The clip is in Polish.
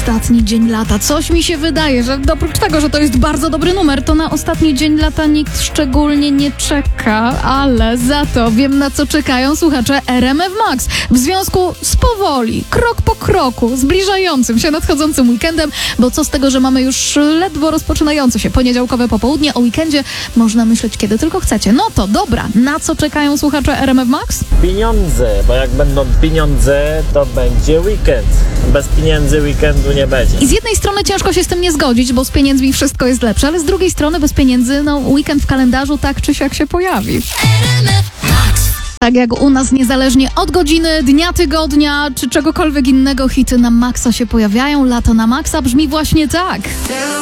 ostatni dzień lata. Coś mi się wydaje, że oprócz tego, że to jest bardzo dobry numer, to na ostatni dzień lata nikt szczególnie nie czeka, ale za to wiem, na co czekają słuchacze RMF Max. W związku z powoli, krok po kroku, zbliżającym się nadchodzącym weekendem, bo co z tego, że mamy już ledwo rozpoczynające się poniedziałkowe popołudnie, o weekendzie można myśleć kiedy tylko chcecie. No to dobra, na co czekają słuchacze RMF Max? Pieniądze, bo jak będą pieniądze, to będzie weekend. Bez pieniędzy weekendu nie będzie. I z jednej strony ciężko się z tym nie zgodzić, bo z pieniędzmi wszystko jest lepsze, ale z drugiej strony bez pieniędzy, weekend w kalendarzu tak czy siak się pojawi. Tak jak u nas niezależnie od godziny, dnia, tygodnia czy czegokolwiek innego, hity na maksa się pojawiają. Lato na maksa brzmi właśnie tak.